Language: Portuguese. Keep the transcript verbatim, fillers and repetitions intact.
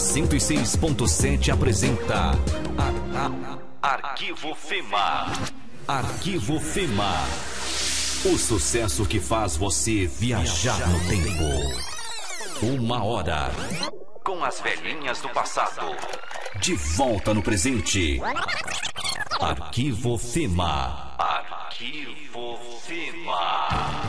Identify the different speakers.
Speaker 1: cento e seis ponto sete apresenta a, a, Arquivo Fema. Arquivo Fema. O sucesso que faz você viajar no tempo. Uma hora com as velhinhas do passado. De volta no presente. Arquivo Fema. Arquivo Fema.